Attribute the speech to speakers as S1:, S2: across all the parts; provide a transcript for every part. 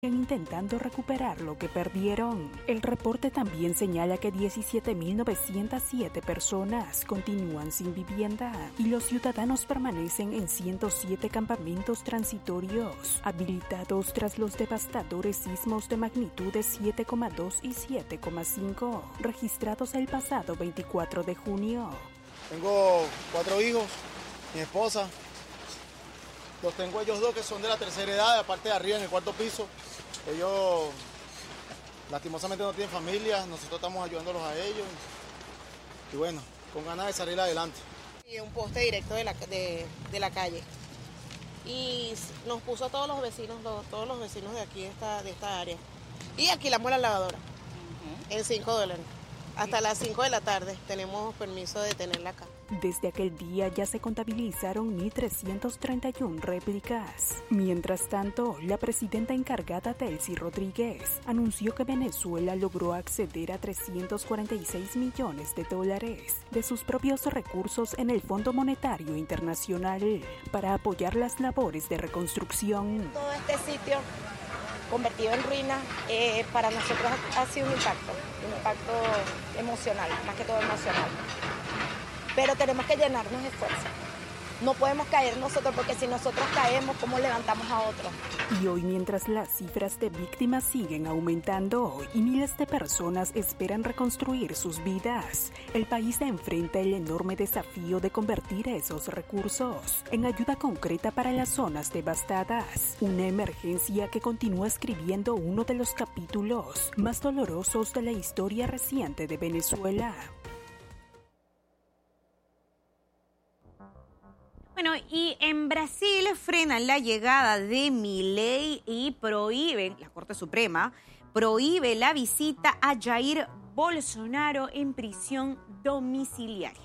S1: intentando recuperar lo que perdieron. El reporte también señala que 17.907 personas continúan sin vivienda y los ciudadanos permanecen en 107 campamentos transitorios habilitados tras los devastadores sismos de magnitudes 7,2 y 7,5 registrados el pasado 24 de junio.
S2: Tengo 4 hijos, mi esposa. Los tengo ellos 2 que son de la tercera edad, aparte de arriba en el 4º piso. Ellos lastimosamente no tienen familia, nosotros estamos ayudándolos a ellos. Y bueno, con ganas de salir adelante.
S3: Y un poste directo de la calle. Y nos puso a todos los vecinos de aquí, de esta área. Y alquilamos la lavadora en $5. Hasta las 5 de la tarde tenemos permiso de tenerla acá.
S1: Desde aquel día ya se contabilizaron 1.331 réplicas. Mientras tanto, la presidenta encargada Delcy Rodríguez anunció que Venezuela logró acceder a $346 millones de sus propios recursos en el Fondo Monetario Internacional para apoyar las labores de reconstrucción.
S4: Todo este sitio convertido en ruina, para nosotros ha sido un impacto emocional, más que todo emocional. Pero tenemos que llenarnos de fuerza. No podemos caer nosotros, porque si nosotros caemos, ¿cómo levantamos a otros?
S1: Y hoy, mientras las cifras de víctimas siguen aumentando y miles de personas esperan reconstruir sus vidas, el país enfrenta el enorme desafío de convertir esos recursos en ayuda concreta para las zonas devastadas. Una emergencia que continúa escribiendo uno de los capítulos más dolorosos de la historia reciente de Venezuela.
S5: Bueno, y en Brasil frenan la llegada de Milei y la Corte Suprema prohíbe la visita a Jair Bolsonaro en prisión domiciliaria.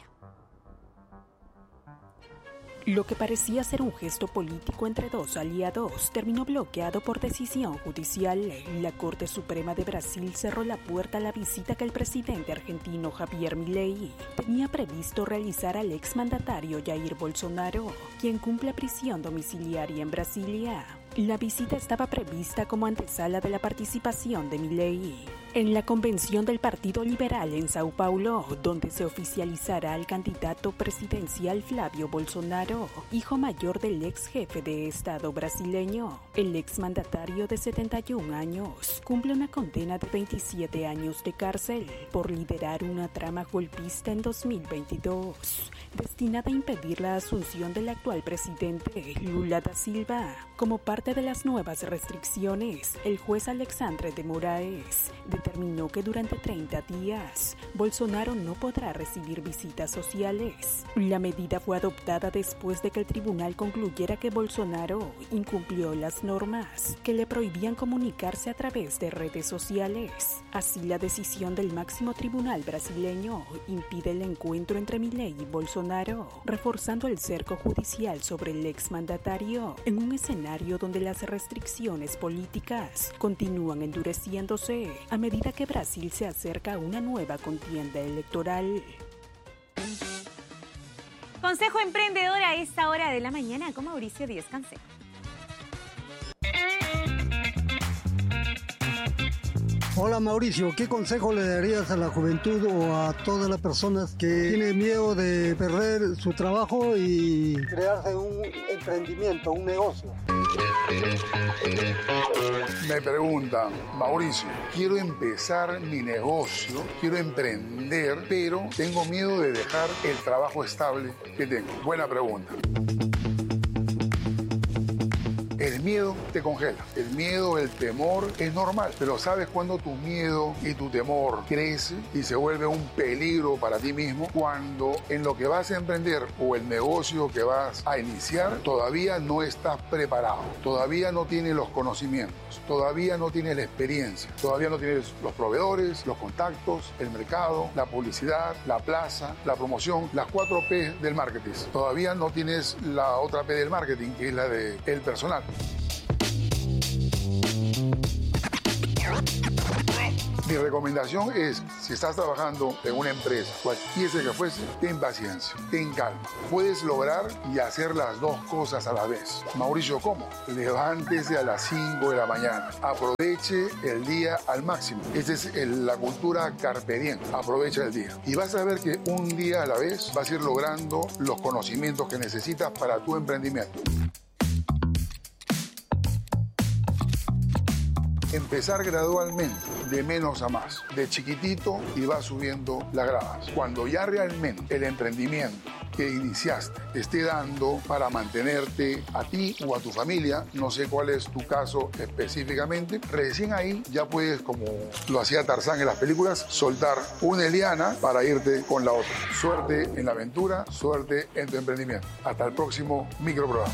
S1: Lo que parecía ser un gesto político entre dos aliados terminó bloqueado por decisión judicial. La Corte Suprema de Brasil cerró la puerta a la visita que el presidente argentino Javier Milei tenía previsto realizar al exmandatario Jair Bolsonaro, quien cumple prisión domiciliaria en Brasilia. La visita estaba prevista como antesala de la participación de Milei en la convención del Partido Liberal en Sao Paulo, donde se oficializará al candidato presidencial Flavio Bolsonaro, hijo mayor del ex jefe de Estado brasileño. El exmandatario de 71 años cumple una condena de 27 años de cárcel por liderar una trama golpista en 2022, destinada a impedir la asunción del actual presidente Lula da Silva. Como parte de las nuevas restricciones, el juez Alexandre de Moraes determinó que durante 30 días Bolsonaro no podrá recibir visitas sociales. La medida fue adoptada después de que el tribunal concluyera que Bolsonaro incumplió las normas que le prohibían comunicarse a través de redes sociales. Así, la decisión del máximo tribunal brasileño impide el encuentro entre Milei y Bolsonaro, reforzando el cerco judicial sobre el exmandatario en un escenario donde las restricciones políticas continúan endureciéndose a medida que Brasil se acerca a una nueva contienda electoral.
S5: Consejo Emprendedor a esta hora de la mañana con Mauricio Díez-Canseco.
S6: Hola Mauricio, ¿qué consejo le darías a la juventud o a todas las personas que tienen miedo de perder su trabajo y crearse un emprendimiento, un negocio?
S7: Me preguntan, Mauricio, quiero empezar mi negocio, quiero emprender, pero tengo miedo de dejar el trabajo estable que tengo. Buena pregunta. El miedo te congela. El miedo, el temor es normal. Pero ¿sabes cuándo tu miedo y tu temor crece y se vuelve un peligro para ti mismo? Cuando en lo que vas a emprender o el negocio que vas a iniciar todavía no estás preparado. Todavía no tienes los conocimientos. Todavía no tienes la experiencia. Todavía no tienes los proveedores, los contactos, el mercado, la publicidad, la plaza, la promoción, las 4 P del marketing. Todavía no tienes la otra P del marketing, que es la del personal. Mi recomendación es, si estás trabajando en una empresa, cualquiera que fuese, ten paciencia, ten calma. Puedes lograr y hacer las dos cosas a la vez. Mauricio, ¿cómo? Levántese a las 5 de la mañana. Aproveche el día al máximo. Esa es la cultura carpe diem. Aprovecha el día. Y vas a ver que un día a la vez vas a ir logrando los conocimientos que necesitas para tu emprendimiento. Empezar gradualmente, de menos a más, de chiquitito, y vas subiendo las gradas. Cuando ya realmente el emprendimiento que iniciaste te esté dando para mantenerte a ti o a tu familia, no sé cuál es tu caso específicamente, recién ahí ya puedes, como lo hacía Tarzán en las películas, soltar una liana para irte con la otra. Suerte en la aventura, suerte en tu emprendimiento. Hasta el próximo microprograma.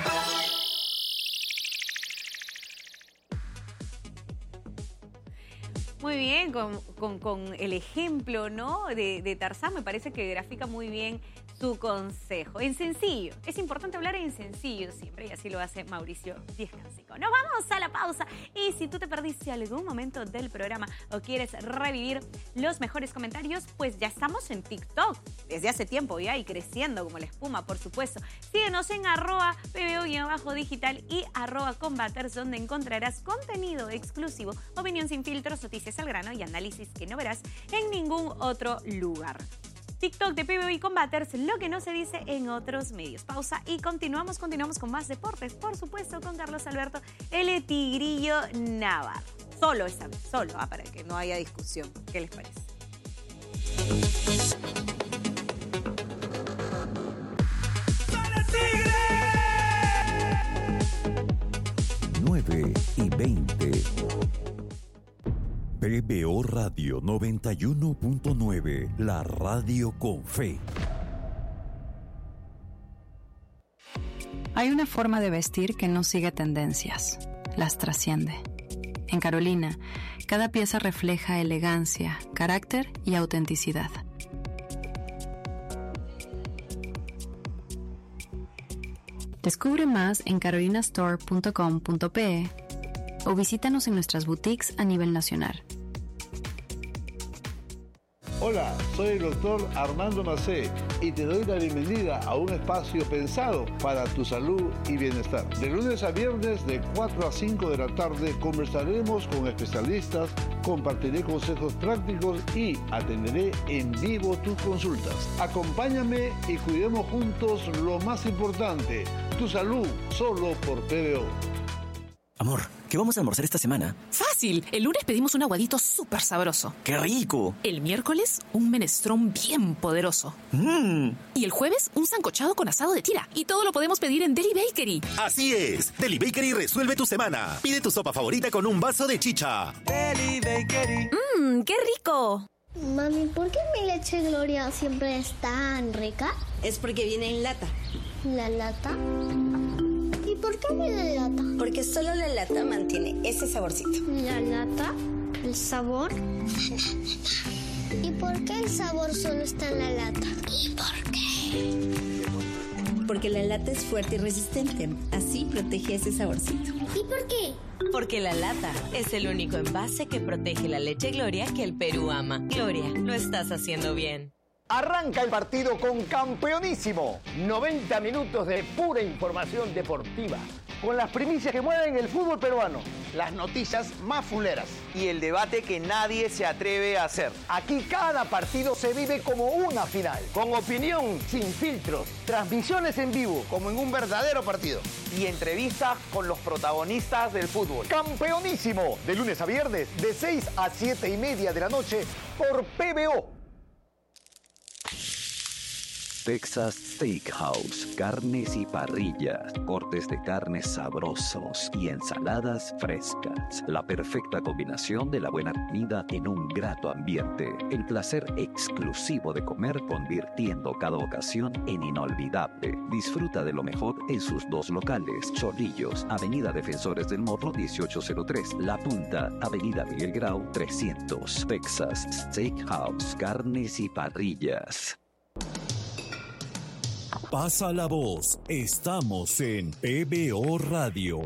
S5: Muy bien, con el ejemplo, ¿no? de Tarzán, me parece que grafica muy bien su consejo. En sencillo, es importante hablar en sencillo siempre, y así lo hace Mauricio Díez Canseco. Nos vamos a la pausa, y si tú te perdiste algún momento del programa o quieres revivir los mejores comentarios, pues ya estamos en TikTok desde hace tiempo ya, y creciendo como la espuma, por supuesto. Síguenos en @PBO_digital y @Combaters, donde encontrarás contenido exclusivo, opinión sin filtros, noticias al grano y análisis que no verás en ningún otro lugar. TikTok de PBO y Combaters, lo que no se dice en otros medios. Pausa y continuamos con más deportes, por supuesto, con Carlos Alberto, el Tigrillo Navarro. Solo esta vez, solo, para que no haya discusión. ¿Qué les parece?
S8: 9:20. PBO Radio 91.9, la radio con fe.
S9: Hay una forma de vestir que no sigue tendencias, las trasciende. En Carolina, cada pieza refleja elegancia, carácter y autenticidad. Descubre más en carolinastore.com.pe o visítanos en nuestras boutiques a nivel nacional.
S10: Hola, soy el doctor Armando Macé y te doy la bienvenida a un espacio pensado para tu salud y bienestar. De lunes a viernes de 4 a 5 de la tarde conversaremos con especialistas, compartiré consejos prácticos y atenderé en vivo tus consultas. Acompáñame y cuidemos juntos lo más importante, tu salud, solo por PBO.
S11: Amor, ¿qué vamos a almorzar esta semana?
S12: ¡Fácil! El lunes pedimos un aguadito súper sabroso.
S11: ¡Qué rico!
S12: El miércoles, un menestrón bien poderoso. Y el jueves, un sancochado con asado de tira. Y todo lo podemos pedir en Deli Bakery.
S13: ¡Así es! Deli Bakery resuelve tu semana. Pide tu sopa favorita con un vaso de chicha.
S12: Deli Bakery.
S5: ¡Qué rico!
S14: Mami, ¿por qué mi leche Gloria siempre es tan rica?
S15: Es porque viene en lata.
S14: ¿La lata? ¿Y por qué viene en lata?
S15: Porque solo la lata mantiene ese saborcito.
S14: ¿La lata? ¿El sabor? ¿Y por qué el sabor solo está en la lata? ¿Y por qué?
S15: Porque la lata es fuerte y resistente. Así protege ese saborcito.
S14: ¿Y por qué?
S16: Porque la lata es el único envase que protege la leche Gloria que el Perú ama. Gloria, lo estás haciendo bien.
S17: Arranca el partido con Campeonísimo. 90 minutos de pura información deportiva, con las primicias que mueven el fútbol peruano, las noticias más fuleras
S18: y el debate que nadie se atreve a hacer.
S17: Aquí cada partido se vive como una final, con opinión sin filtros, transmisiones en vivo,
S18: como en un verdadero partido,
S17: y entrevistas con los protagonistas del fútbol. Campeonísimo, de lunes a viernes, de 6 a 7:30 de la noche, por PBO.
S8: Texas Steakhouse, carnes y parrillas, cortes de carnes sabrosos y ensaladas frescas. La perfecta combinación de la buena comida en un grato ambiente. El placer exclusivo de comer, convirtiendo cada ocasión en inolvidable. Disfruta de lo mejor en sus dos locales: Chorrillos, Avenida Defensores del Morro 1803, La Punta, Avenida Miguel Grau 300. Texas Steakhouse, carnes y parrillas.
S19: Pasa la voz. Estamos en PBO Radio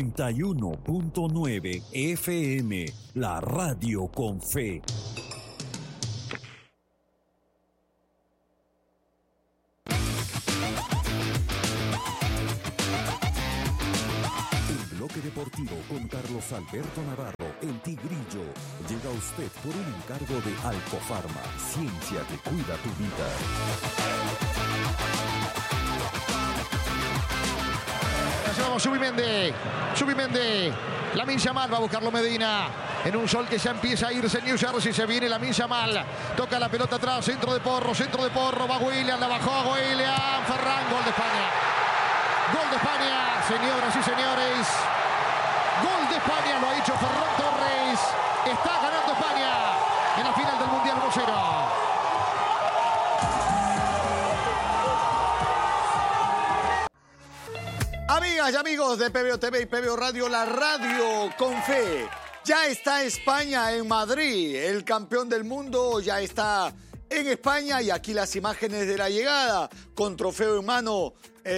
S19: 91.9 FM, la radio con fe. Deportivo con Carlos Alberto Navarro, el Tigrillo, llega a usted por un encargo de Alcofarma, ciencia que cuida tu vida.
S17: Vamos, Subimendi, Lamine Yamal va a buscarlo Medina, en un sol que ya empieza a irse en New Jersey, se viene Lamine Yamal, toca la pelota atrás, centro de Porro, va William, la bajó a William, Ferran, gol de España, señoras y señores. Gol de España, lo ha hecho Ferran Torres. Está ganando España en la final del Mundial 1-0.
S2: Amigas y amigos de PBO TV y PBO Radio, la radio con fe. Ya está España en Madrid. El campeón del mundo ya está en España y aquí las imágenes de la llegada con trofeo en mano.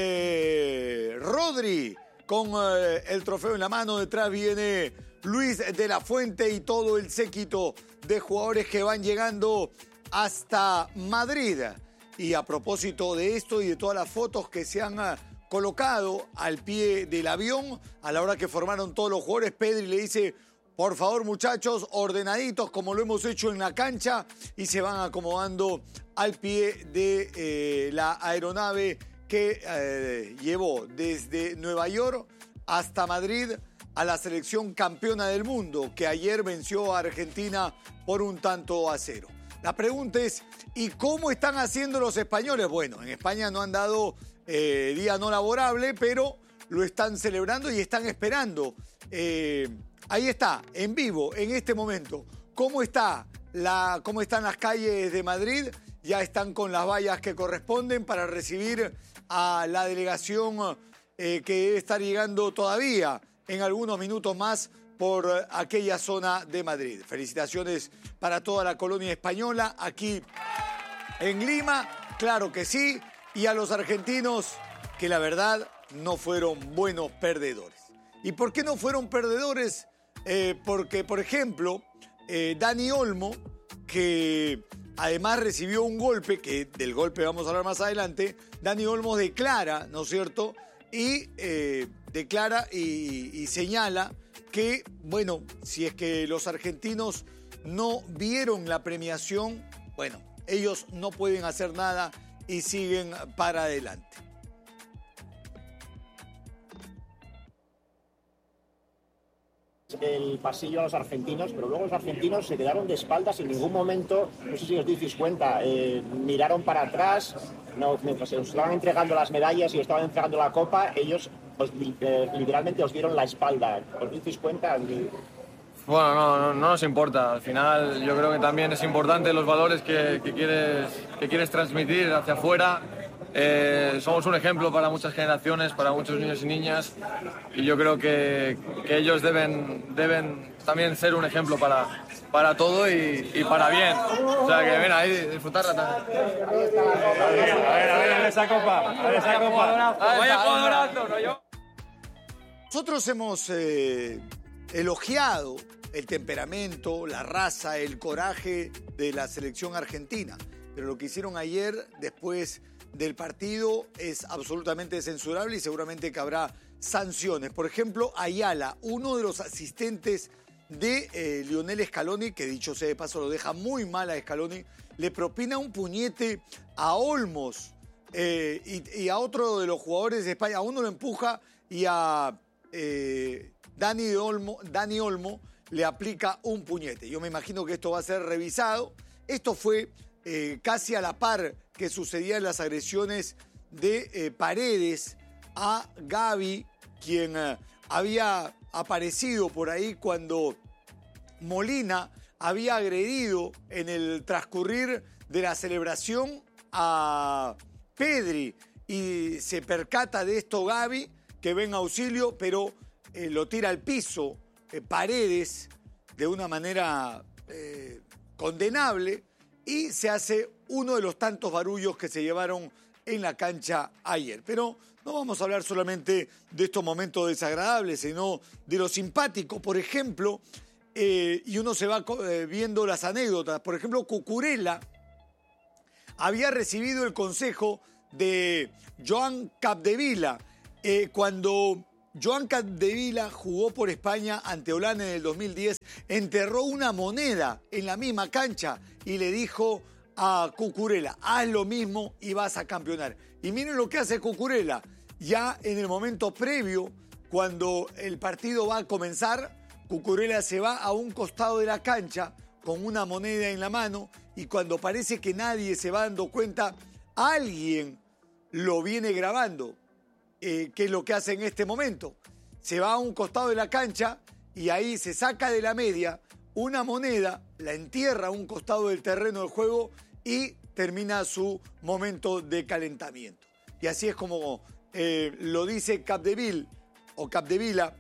S2: Rodri con el trofeo en la mano, detrás viene Luis de la Fuente y todo el séquito de jugadores que van llegando hasta Madrid. Y a propósito de esto y de todas las fotos que se han colocado al pie del avión, a la hora que formaron todos los jugadores, Pedri le dice: por favor, muchachos, ordenaditos como lo hemos hecho en la cancha, y se van acomodando al pie de la aeronave que llevó desde Nueva York hasta Madrid a la selección campeona del mundo, que ayer venció a Argentina por 1-0. La pregunta es, ¿y cómo están haciendo los españoles? Bueno, en España no han dado día no laborable, pero lo están celebrando y están esperando. Ahí está, en vivo, en este momento. ¿Cómo están las calles de Madrid? Ya están con las vallas que corresponden para recibir a la delegación que debe estar llegando todavía en algunos minutos más por aquella zona de Madrid. Felicitaciones para toda la colonia española aquí en Lima, claro que sí, y a los argentinos que la verdad no fueron buenos perdedores. ¿Y por qué no fueron perdedores? Porque, por ejemplo, Dani Olmo, que además recibió un golpe, que del golpe vamos a hablar más adelante, Dani Olmo declara, ¿no es cierto? Y declara y señala que, bueno, si es que los argentinos no vieron la premiación, bueno, ellos no pueden hacer nada y siguen para adelante.
S20: El pasillo a los argentinos, pero luego los argentinos se quedaron de espaldas, en ningún momento, no sé si os disteis cuenta, miraron para atrás, mientras se os estaban entregando las medallas y os estaban entregando la copa, ellos literalmente os dieron la espalda. ¿Os disteis cuenta?
S21: Bueno, no nos importa. Al final yo creo que también es importante los valores que quieres transmitir hacia afuera. Somos un ejemplo para muchas generaciones, para muchos niños y niñas, y yo creo que ellos deben también ser un ejemplo para todo y para bien. O sea que ven ahí, disfrutarla también. A ver esa copa. Vaya jugadorazo, ¿no yo?
S2: Nosotros hemos elogiado el temperamento, la raza, el coraje de la selección argentina, pero lo que hicieron ayer después del partido es absolutamente censurable y seguramente que habrá sanciones. Por ejemplo, Ayala, uno de los asistentes de Lionel Scaloni, que dicho sea de paso lo deja muy mal a Scaloni, le propina un puñete a Olmos y a otro de los jugadores de España. A uno lo empuja y a Dani Olmo le aplica un puñete. Yo me imagino que esto va a ser revisado. Esto fue casi a la par que sucedían las agresiones de Paredes a Gavi, quien había aparecido por ahí cuando Molina había agredido en el transcurrir de la celebración a Pedri, y se percata de esto Gavi, que ve en auxilio, pero lo tira al piso Paredes de una manera condenable, y se hace uno de los tantos barullos que se llevaron
S3: en la cancha ayer. Pero no vamos a hablar solamente de estos momentos desagradables, sino de lo simpático, por ejemplo, y uno se va viendo las anécdotas. Por ejemplo, Cucurella había recibido el consejo de Joan Capdevila cuando Joan Capdevila jugó por España ante Holanda en el 2010, enterró una moneda en la misma cancha y le dijo a Cucurella, haz lo mismo y vas a campeonar. Y miren lo que hace Cucurella. Ya en el momento previo, cuando el partido va a comenzar, Cucurella se va a un costado de la cancha con una moneda en la mano y cuando parece que nadie se va dando cuenta, alguien lo viene grabando. ¿Qué es lo que hace en este momento? Se va a un costado de la cancha y ahí se saca de la media una moneda, la entierra a un costado del terreno del juego y termina su momento de calentamiento. Y así es como lo dice Capdevila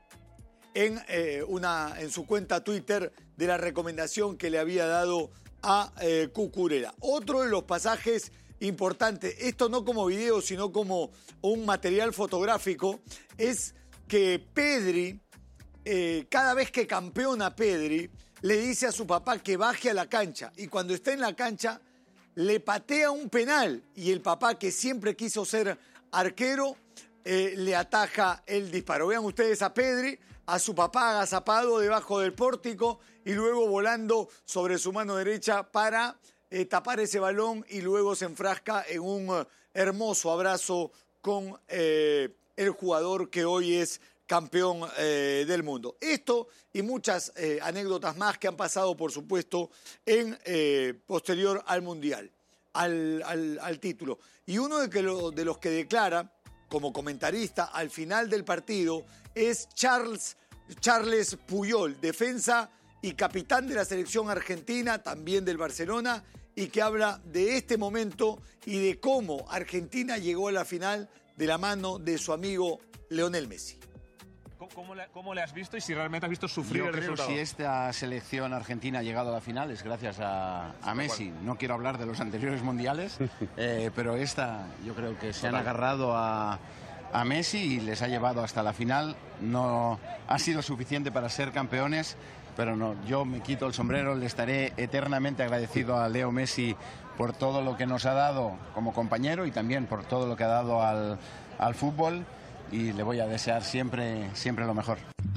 S3: en su cuenta Twitter de la recomendación que le había dado a Cucurella. Otro de los pasajes importante, esto no como video, sino como un material fotográfico, es que Pedri, cada vez que campeona Pedri, le dice a su papá que baje a la cancha y cuando está en la cancha le patea un penal y el papá, que siempre quiso ser arquero, le ataja el disparo. Vean ustedes a Pedri, a su papá agazapado debajo del pórtico y luego volando sobre su mano derecha para tapar ese balón y luego se enfrasca en un hermoso abrazo con el jugador que hoy es campeón del mundo. Esto y muchas anécdotas más que han pasado, por supuesto, en posterior al Mundial, al título. Y uno de los que declara como comentarista al final del partido es Charles Puyol, defensa y capitán de la selección argentina, también del Barcelona, y que habla de este momento y de cómo Argentina llegó a la final de la mano de su amigo Lionel Messi.
S22: ¿Cómo le has visto y si realmente has visto sufrir el resultado?
S23: Yo creo que si esta selección argentina ha llegado a la final es gracias a Messi. No quiero hablar de los anteriores mundiales, pero esta yo creo que se han agarrado a Messi y les ha llevado hasta la final. No ha sido suficiente para ser campeones, pero no, yo me quito el sombrero, le estaré eternamente agradecido a Leo Messi por todo lo que nos ha dado como compañero y también por todo lo que ha dado al fútbol y le voy a desear siempre lo mejor.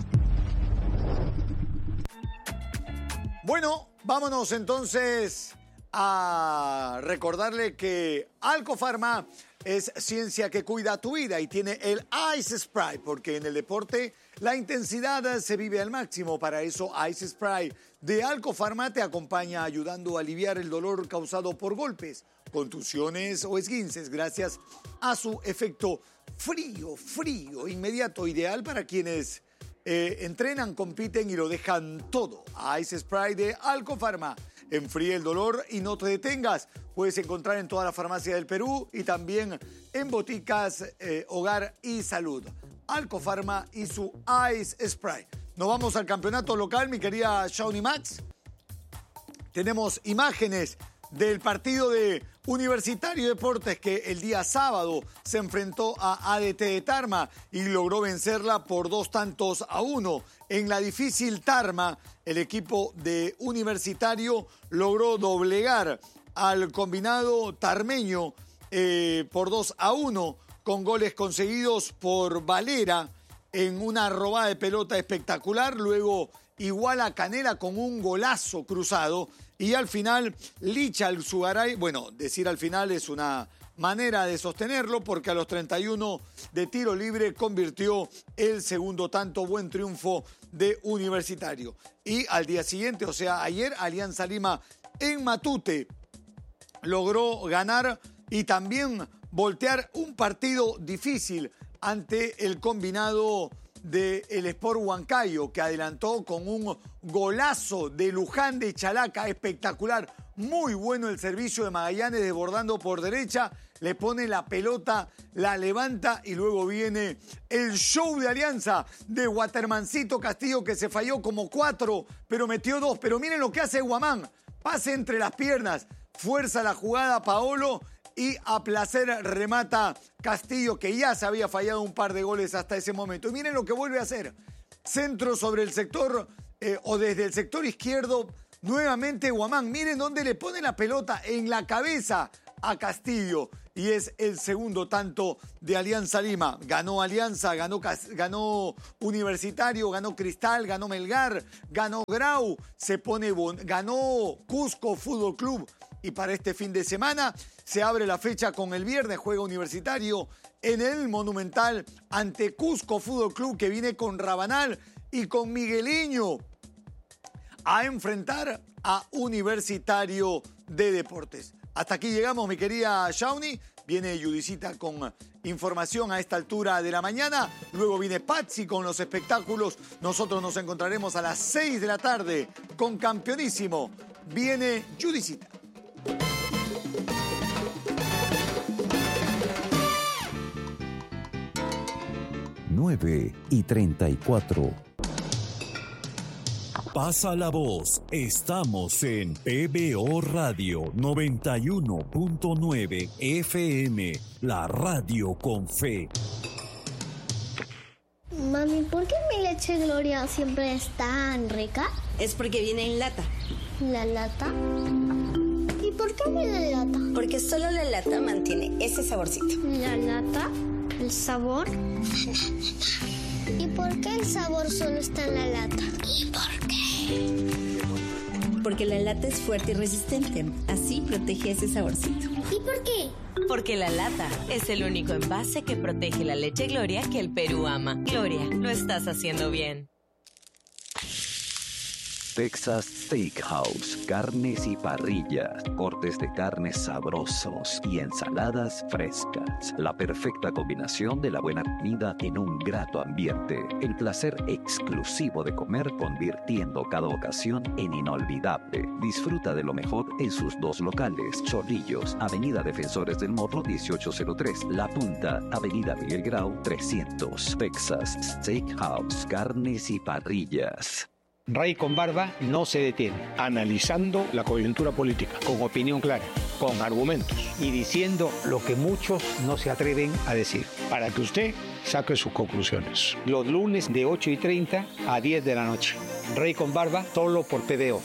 S3: Bueno, vámonos entonces a recordarle que Alcofarma es ciencia que cuida tu vida y tiene el Ice Spray, porque en el deporte la intensidad se vive al máximo. Para eso Ice Spray de Alcofarma te acompaña ayudando a aliviar el dolor causado por golpes, contusiones o esguinces gracias a su efecto frío, inmediato, ideal para quienes entrenan, compiten y lo dejan todo. Ice Spray de Alcofarma. Enfríe el dolor y no te detengas. Puedes encontrar en toda la farmacia del Perú y también en boticas Hogar y Salud. Alcofarma y su Ice Spray. Nos vamos al campeonato local, mi querida Shawnee Max. Tenemos imágenes del partido de Universitario Deportes que el día sábado se enfrentó a ADT de Tarma y logró vencerla por 2-1. En la difícil Tarma, el equipo de Universitario logró doblegar al combinado tarmeño por 2-1 con goles conseguidos por Valera en una robada de pelota espectacular. Luego iguala Canela con un golazo cruzado. Y al final, Licha Alzugaray, bueno, decir al final es una manera de sostenerlo porque a los 31 de tiro libre convirtió el segundo tanto. Buen triunfo de Universitario. Y al día siguiente, o sea, ayer, Alianza Lima en Matute logró ganar y también voltear un partido difícil ante el combinado del Sport Huancayo, que adelantó con un golazo de Luján de Chalaca, espectacular, muy bueno el servicio de Magallanes desbordando por derecha, le pone la pelota, la levanta y luego viene el show de Alianza de Watermancito Castillo, que se falló como 4, pero metió 2, pero miren lo que hace Guamán, pase entre las piernas, fuerza la jugada Paolo y a placer remata Castillo, que ya se había fallado un par de goles hasta ese momento. Y miren lo que vuelve a hacer. Centro sobre el sector o desde el sector izquierdo, nuevamente Guamán. Miren dónde le pone la pelota en la cabeza a Castillo. Y es el segundo tanto de Alianza Lima. Ganó Alianza, ganó Universitario, ganó Cristal, ganó Melgar, ganó Grau, ganó Cusco Fútbol Club. Y para este fin de semana se abre la fecha con el viernes, juega Universitario en el Monumental ante Cusco Fútbol Club, que viene con Rabanal y con Migueliño a enfrentar a Universitario de Deportes. Hasta aquí llegamos, mi querida Shawnee. Viene Judicita con información a esta altura de la mañana. Luego viene Patsy con los espectáculos. Nosotros nos encontraremos a las 6 de la tarde con Campeonísimo. Viene Judicita.
S19: Nueve y 34. Pasa la voz. Estamos en PBO Radio 91.9 FM, la radio con fe.
S14: Mami, ¿por qué mi leche Gloria siempre es tan rica?
S15: Es porque viene en lata.
S14: ¿La lata? ¿Y por qué viene en lata?
S15: Porque solo la lata mantiene ese saborcito.
S14: ¿La lata? ¿El sabor? ¿Y por qué el sabor solo está en la lata? ¿Y por qué?
S15: Porque la lata es fuerte y resistente. Así protege ese saborcito.
S14: ¿Y por qué?
S16: Porque la lata es el único envase que protege la leche Gloria que el Perú ama. Gloria, lo estás haciendo bien.
S8: Texas Steakhouse, carnes y parrillas, cortes de carnes sabrosos y ensaladas frescas. La perfecta combinación de la buena comida en un grato ambiente. El placer exclusivo de comer, convirtiendo cada ocasión en inolvidable. Disfruta de lo mejor en sus dos locales: Chorrillos, Avenida Defensores del Morro 1803, La Punta, Avenida Miguel Grau 300. Texas Steakhouse, carnes y parrillas.
S1: Rey con Barba no se detiene, analizando la coyuntura política, con opinión clara, con argumentos y diciendo lo que muchos no se atreven a decir, para que usted saque sus conclusiones. Los lunes de 8:30 a 10 de la noche. Rey con Barba, solo por PBO.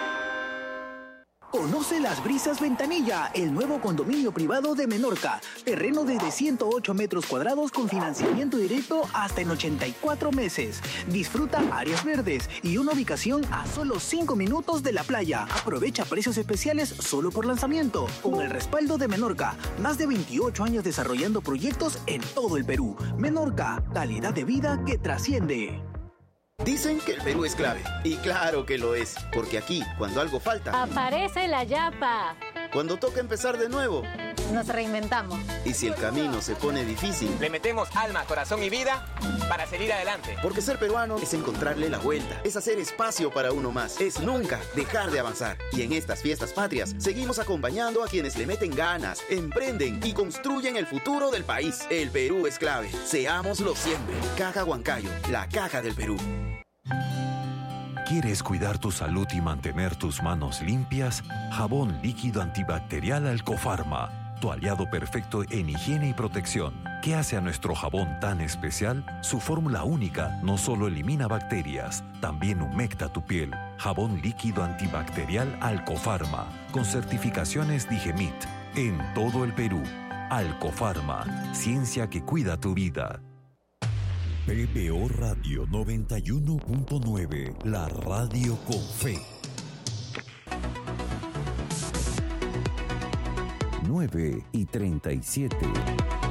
S4: Conoce Las Brisas Ventanilla, el nuevo condominio privado de Menorca. Terreno desde 108 metros cuadrados con financiamiento directo hasta en 84 meses. Disfruta áreas verdes y una ubicación a solo 5 minutos de la playa. Aprovecha precios especiales solo por lanzamiento. Con el respaldo de Menorca, más de 28 años desarrollando proyectos en todo el Perú. Menorca, calidad de vida que trasciende.
S6: Dicen que el Perú es clave. Y claro que lo es. Porque aquí, cuando algo falta,
S24: aparece la yapa.
S6: Cuando toca empezar de nuevo,
S24: nos reinventamos.
S6: Y si el camino se pone difícil,
S18: le metemos alma, corazón y vida para seguir adelante.
S6: Porque ser peruano es encontrarle la vuelta. Es hacer espacio para uno más. Es nunca dejar de avanzar. Y en estas fiestas patrias, seguimos acompañando a quienes le meten ganas, emprenden y construyen el futuro del país. El Perú es clave. Seámoslo siempre. Caja Huancayo, la caja del Perú.
S19: ¿Quieres cuidar tu salud y mantener tus manos limpias? Jabón líquido antibacterial Alcofarma, tu aliado perfecto en higiene y protección. ¿Qué hace a nuestro jabón tan especial? Su fórmula única no solo elimina bacterias, también humecta tu piel. Jabón líquido antibacterial Alcofarma, con certificaciones Digemit, en todo el Perú. Alcofarma, ciencia que cuida tu vida. PBO Radio 91.9, la radio con fe. 9:37.